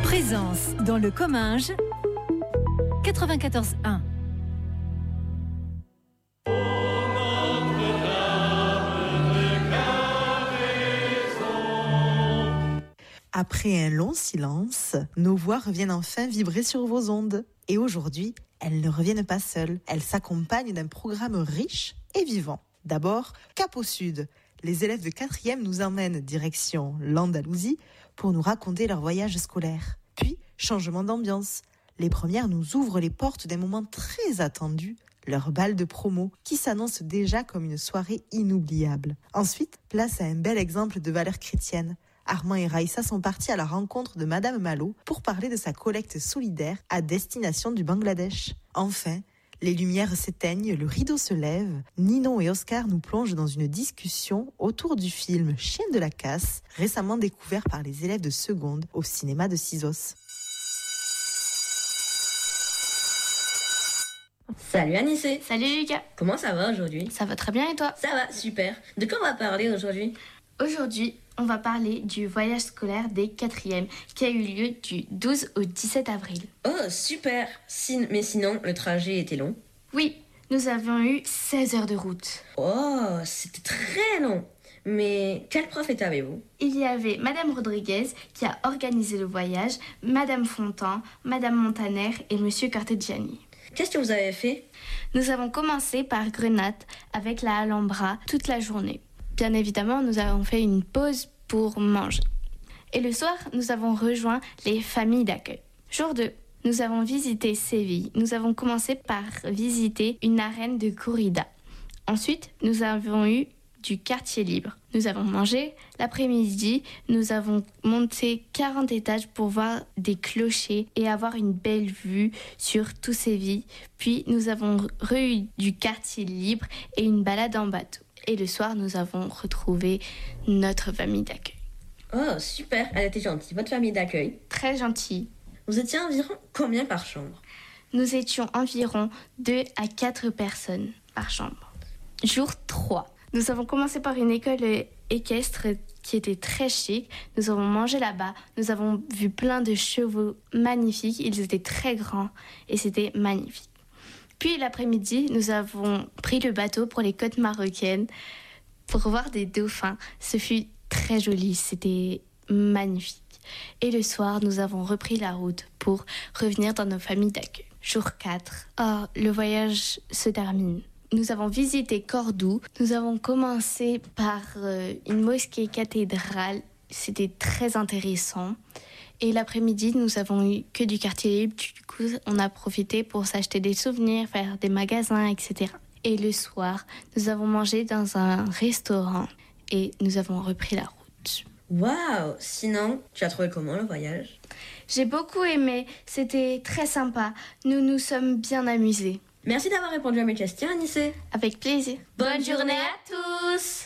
Présence dans le Comminges 94.1. Après un long silence, nos voix reviennent enfin vibrer sur vos ondes. Et aujourd'hui, elles ne reviennent pas seules. Elles s'accompagnent d'un programme riche et vivant. D'abord, Cap au Sud. Les élèves de 4e nous emmènent direction l'Andalousie pour nous raconter leur voyage scolaire. Puis, changement d'ambiance. Les premières nous ouvrent les portes d'un moment très attendu, leur bal de promo, qui s'annonce déjà comme une soirée inoubliable. Ensuite, place à un bel exemple de valeurs chrétiennes. Armand et Raïssa sont partis à la rencontre de Madame Malo pour parler de sa collecte solidaire à destination du Bangladesh. Enfin, les lumières s'éteignent, le rideau se lève. Ninon et Oscar nous plongent dans une discussion autour du film Chien de la casse, récemment découvert par les élèves de seconde au cinéma de Cisos. Salut Anissé. Salut Lucas. Comment ça va aujourd'hui? Ça va très bien et toi? Ça va, super. De quoi on va parler aujourd'hui? Aujourd'hui, on va parler du voyage scolaire des 4e qui a eu lieu du 12 au 17 avril. Oh, super. Mais sinon, le trajet était long? Oui, nous avions eu 16 heures de route. Oh, c'était très long. Mais quel prof avez-vous? Il y avait Madame Rodriguez qui a organisé le voyage, Madame Fontan, Madame Montaner et Monsieur Corteggiani. Qu'est-ce que vous avez fait? Nous avons commencé par Grenade avec la Alhambra toute la journée. Bien évidemment, nous avons fait une pause pour manger. Et le soir, nous avons rejoint les familles d'accueil. Jour 2, nous avons visité Séville. Nous avons commencé par visiter une arène de corrida. Ensuite, nous avons eu du quartier libre. Nous avons mangé. L'après-midi, nous avons monté 40 étages pour voir des clochers et avoir une belle vue sur tout Séville. Puis, nous avons eu du quartier libre et une balade en bateau. Et le soir, nous avons retrouvé notre famille d'accueil. Oh, super. Elle était gentille, votre famille d'accueil. Très gentille. Vous étiez environ combien par chambre? Nous étions environ 2 à 4 personnes par chambre. Jour 3. Nous avons commencé par une école équestre qui était très chic. Nous avons mangé là-bas. Nous avons vu plein de chevaux magnifiques. Ils étaient très grands et c'était magnifique. Puis l'après-midi, nous avons pris le bateau pour les côtes marocaines pour voir des dauphins. Ce fut très joli, c'était magnifique. Et le soir, nous avons repris la route pour revenir dans nos familles d'accueil. Jour 4. Oh, le voyage se termine. Nous avons visité Cordoue. Nous avons commencé par une mosquée cathédrale. C'était très intéressant. Et l'après-midi, nous avons eu que du quartier libre. Du coup, on a profité pour s'acheter des souvenirs, faire des magasins, etc. Et le soir, nous avons mangé dans un restaurant et nous avons repris la route. Waouh! Sinon, tu as trouvé comment le voyage? J'ai beaucoup aimé. C'était très sympa. Nous nous sommes bien amusés. Merci d'avoir répondu à mes questions, Anissé. Avec plaisir. Bonne journée à tous!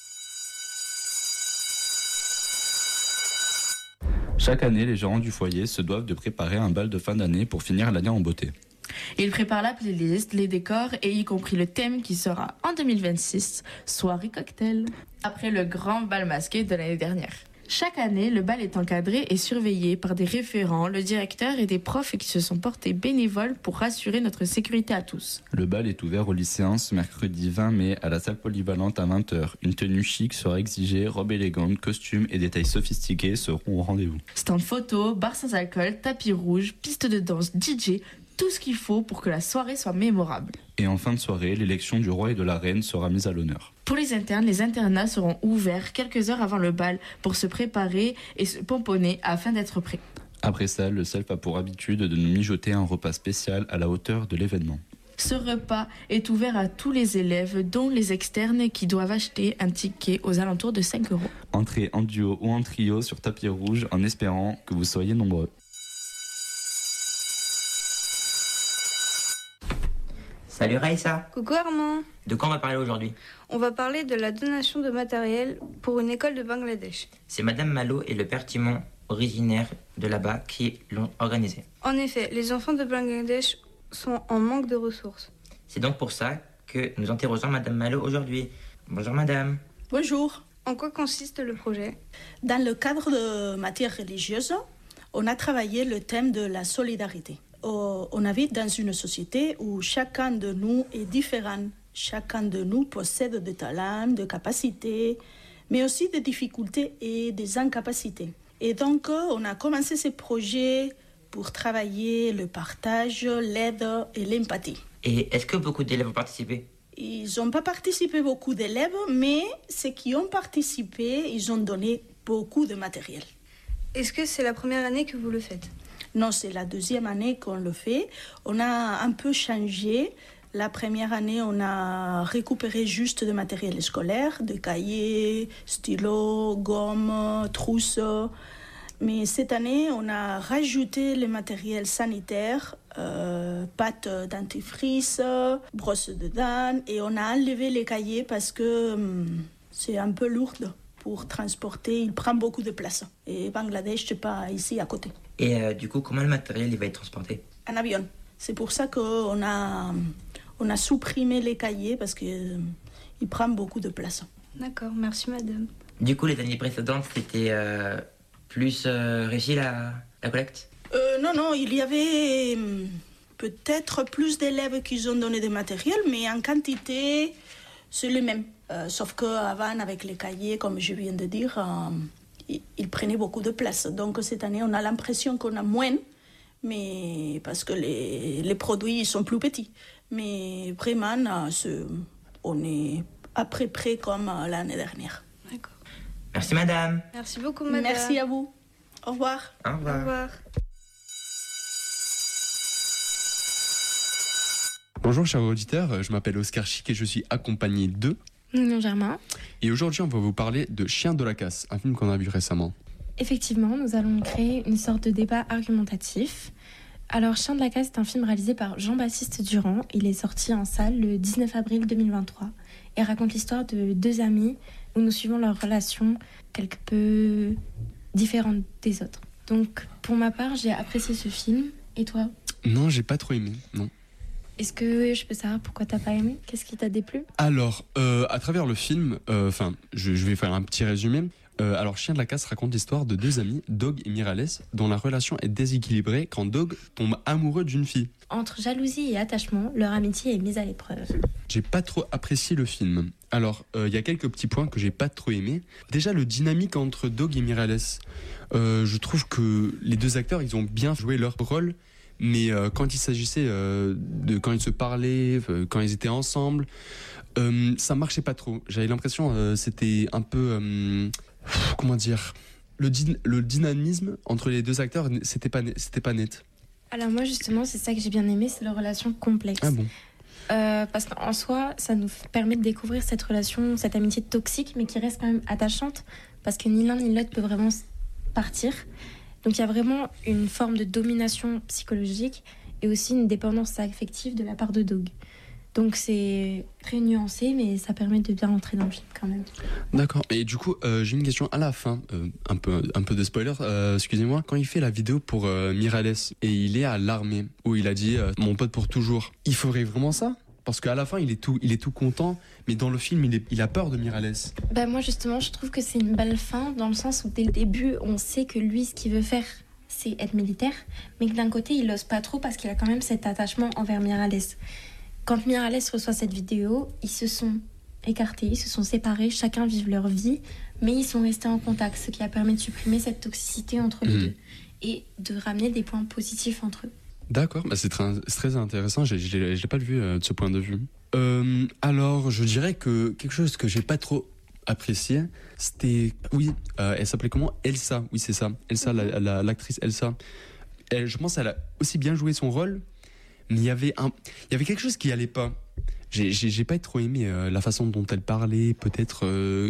Chaque année, les gérants du foyer se doivent de préparer un bal de fin d'année pour finir l'année en beauté. Ils préparent la playlist, les décors et y compris le thème qui sera en 2026, soirée cocktail, après le grand bal masqué de l'année dernière. Chaque année, le bal est encadré et surveillé par des référents, le directeur et des profs qui se sont portés bénévoles pour assurer notre sécurité à tous. Le bal est ouvert aux lycéens ce mercredi 20 mai à la salle polyvalente à 20h. Une tenue chic sera exigée, robe élégante, costumes et détails sophistiqués seront au rendez-vous. Stand photo, bar sans alcool, tapis rouge, piste de danse, DJ, tout ce qu'il faut pour que la soirée soit mémorable. Et en fin de soirée, l'élection du roi et de la reine sera mise à l'honneur. Pour les internes, les internats seront ouverts quelques heures avant le bal pour se préparer et se pomponner afin d'être prêts. Après ça, le SELF a pour habitude de nous mijoter un repas spécial à la hauteur de l'événement. Ce repas est ouvert à tous les élèves, dont les externes qui doivent acheter un ticket aux alentours de 5 €. Entrez en duo ou en trio sur tapis rouge en espérant que vous soyez nombreux. Salut Raïssa. Coucou Armand. De quoi on va parler aujourd'hui? On va parler de la donation de matériel pour une école de Bangladesh. C'est Madame Malo et le père Timon, originaires de là-bas, qui l'ont organisé. En effet, les enfants de Bangladesh sont en manque de ressources. C'est donc pour ça que nous interrogeons Madame Malo aujourd'hui. Bonjour Madame. Bonjour. En quoi consiste le projet? Dans le cadre de matières religieuses, on a travaillé le thème de la solidarité. On habite dans une société où chacun de nous est différent. Chacun de nous possède des talents, des capacités, mais aussi des difficultés et des incapacités. Et donc, on a commencé ce projet pour travailler le partage, l'aide et l'empathie. Et est-ce que beaucoup d'élèves ont participé? Ils n'ont pas participé beaucoup d'élèves, mais ceux qui ont participé, ils ont donné beaucoup de matériel. Est-ce que c'est la première année que vous le faites? Non, c'est la deuxième année qu'on le fait. On a un peu changé. La première année, on a récupéré juste du matériel scolaire, des cahiers, stylos, gommes, trousses. Mais cette année, on a rajouté le matériel sanitaire, pâte dentifrice, brosse de dents, et on a enlevé les cahiers parce que c'est un peu lourd pour transporter. Il prend beaucoup de place. Et Bangladesh, c'est pas ici à côté. Et du coup, comment le matériel il va être transporté? En avion. C'est pour ça qu'on a supprimé les cahiers parce qu'il prend beaucoup de place. D'accord, merci madame. Du coup, les années précédentes, c'était plus réussi la collecte? Non, il y avait peut-être plus d'élèves qui ont donné du matériel, mais en quantité, c'est le même. Sauf qu'avant, avec les cahiers, comme je viens de dire, ils prenaient beaucoup de place. Donc cette année, on a l'impression qu'on a moins, mais parce que les produits sont plus petits. Mais vraiment, on est à peu près comme l'année dernière. D'accord. Merci madame. Merci beaucoup madame. Merci à vous. Au revoir. Au revoir. Au revoir. Bonjour chers auditeurs, je m'appelle Oscar Chic et je suis accompagné de... Non, Germain. Et aujourd'hui on va vous parler de Chien de la casse, un film qu'on a vu récemment. Effectivement, nous allons créer une sorte de débat argumentatif. Alors, Chien de la casse est un film réalisé par Jean-Baptiste Durand. Il est sorti en salle le 19 avril 2023 et raconte l'histoire de deux amis où nous suivons leur relation quelque peu différente des autres. Donc, pour ma part, j'ai apprécié ce film. Et toi? Non, j'ai pas trop aimé, non. Est-ce que je peux savoir pourquoi t'as pas aimé? Qu'est-ce qui t'a déplu? Alors, à travers le film, je vais faire un petit résumé. Alors, Chien de la casse raconte l'histoire de deux amis, Dog et Mirales, dont la relation est déséquilibrée quand Dog tombe amoureux d'une fille. Entre jalousie et attachement, leur amitié est mise à l'épreuve. J'ai pas trop apprécié le film. Alors, il y a quelques petits points que j'ai pas trop aimés. Déjà, le dynamique entre Dog et Mirales. Je trouve que les deux acteurs, ils ont bien joué leur rôle. Mais quand il s'agissait de quand ils se parlaient, quand ils étaient ensemble, ça marchait pas trop. J'avais l'impression c'était un peu comment dire, le dynamisme entre les deux acteurs, c'était pas net. Alors moi justement, c'est ça que j'ai bien aimé, c'est leur relation complexe. Ah bon? Parce qu'en soi, ça nous permet de découvrir cette relation, cette amitié toxique, mais qui reste quand même attachante, parce que ni l'un ni l'autre peut vraiment partir. Donc il y a vraiment une forme de domination psychologique et aussi une dépendance affective de la part de Dog. Donc c'est très nuancé, mais ça permet de bien rentrer dans le film quand même. D'accord. Et du coup, j'ai une question à la fin, un peu de spoiler, excusez-moi. Quand il fait la vidéo pour Mirales et il est à l'armée, où il a dit mon pote pour toujours, il ferait vraiment ça? Parce qu'à la fin, il est tout content, mais dans le film, il a peur de Mirales. Bah moi, justement, je trouve que c'est une belle fin, dans le sens où dès le début, on sait que lui, ce qu'il veut faire, c'est être militaire, mais que d'un côté, il n'ose pas trop parce qu'il a quand même cet attachement envers Mirales. Quand Mirales reçoit cette vidéo, ils se sont écartés, ils se sont séparés, chacun vive leur vie, mais ils sont restés en contact, ce qui a permis de supprimer cette toxicité entre les deux et de ramener des points positifs entre eux. D'accord, bah c'est très intéressant, je l'ai pas vu de ce point de vue. Alors, je dirais que quelque chose que j'ai pas trop apprécié, c'était... Oui, elle s'appelait comment? Elsa, oui c'est ça. Elsa, l'actrice Elsa. Je pense qu'elle a aussi bien joué son rôle, mais il y avait quelque chose qui allait pas. J'ai pas trop aimé la façon dont elle parlait, peut-être...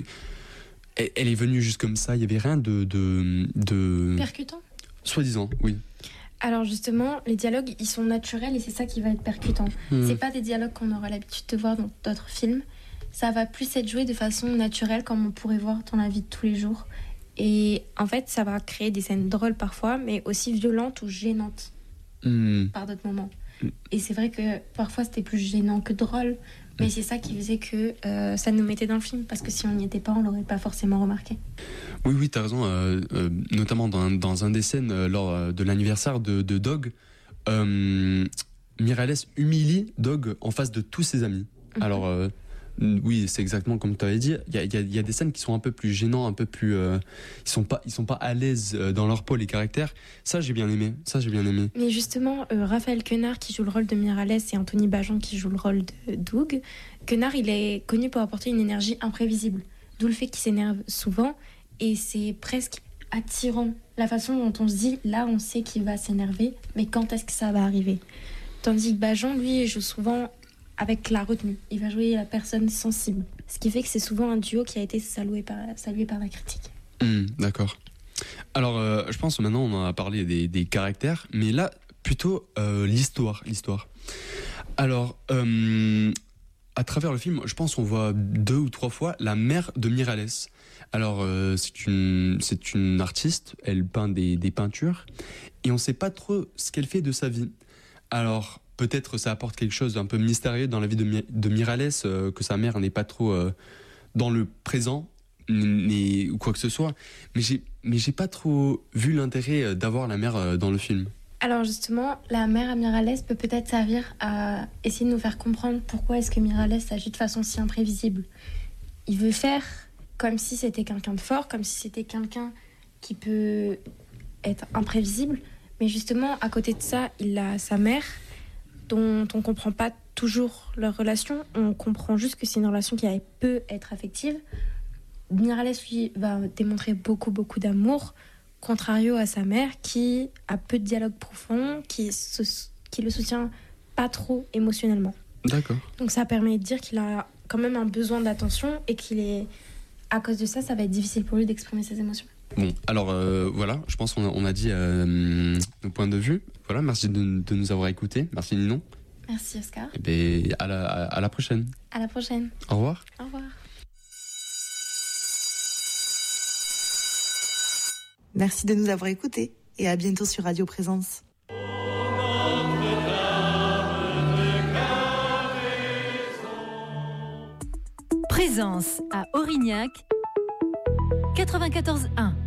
Elle est venue juste comme ça, il y avait rien de... Percutant? Soi-disant, oui. Alors justement, les dialogues, ils sont naturels et c'est ça qui va être percutant. C'est pas des dialogues qu'on aura l'habitude de voir dans d'autres films. Ça va plus être joué de façon naturelle comme on pourrait voir dans la vie de tous les jours. Et en fait, ça va créer des scènes drôles parfois, mais aussi violentes ou gênantes par d'autres moments. Et c'est vrai que parfois c'était plus gênant que drôle, Mais c'est ça qui faisait que ça nous mettait dans le film, parce que si on n'y était pas, on l'aurait pas forcément remarqué. Oui, t'as raison. Notamment dans un des scènes lors de l'anniversaire de Dog, Mireles humilie Dog en face de tous ses amis. Alors, oui, c'est exactement comme tu avais dit. Il y a des scènes qui sont un peu plus gênants, un peu plus. Ils sont pas à l'aise dans leur peau, les caractères. Ça, j'ai bien aimé. Mais justement, Raphaël Quenard qui joue le rôle de Mireles et Anthony Bajon qui joue le rôle de Doug. Quenard, il est connu pour apporter une énergie imprévisible. D'où le fait qu'il s'énerve souvent. Et c'est presque attirant. La façon dont on se dit, là, on sait qu'il va s'énerver, mais quand est-ce que ça va arriver? Tandis que Bajon, lui, joue souvent avec la retenue. Il va jouer la personne sensible. Ce qui fait que c'est souvent un duo qui a été salué par la critique. D'accord. Alors, je pense que maintenant, on en a parlé des caractères, mais là, plutôt l'histoire. Alors, à travers le film, je pense qu'on voit 2 ou 3 fois la mère de Mireles. Alors, c'est une artiste, elle peint des peintures, et on ne sait pas trop ce qu'elle fait de sa vie. Alors, peut-être ça apporte quelque chose d'un peu mystérieux dans la vie de Mireles, que sa mère n'est pas trop dans le présent, ou quoi que ce soit. Mais j'ai pas trop vu l'intérêt d'avoir la mère dans le film. Alors justement, la mère à Mireles peut peut-être servir à essayer de nous faire comprendre pourquoi est-ce que Mireles agit de façon si imprévisible. Il veut faire comme si c'était quelqu'un de fort, comme si c'était quelqu'un qui peut être imprévisible. Mais justement, à côté de ça, il a sa mère, dont on comprend pas toujours leur relation. On comprend juste que c'est une relation qui peut être affective. Mireles, lui, va démontrer beaucoup d'amour, contrario à sa mère, qui a peu de dialogue profond, qui le soutient pas trop émotionnellement. D'accord. Donc ça permet de dire qu'il a quand même un besoin d'attention et qu'il est... À cause de ça, ça va être difficile pour lui d'exprimer ses émotions. Bon, alors voilà, je pense qu'on a dit nos points de vue. Voilà, merci de nous avoir écoutés. Merci Ninon. Merci Oscar. Et bien, à la prochaine. À la prochaine. Au revoir. Au revoir. Merci de nous avoir écoutés et à bientôt sur Radio Présence. Présence à Aurignac 94.1.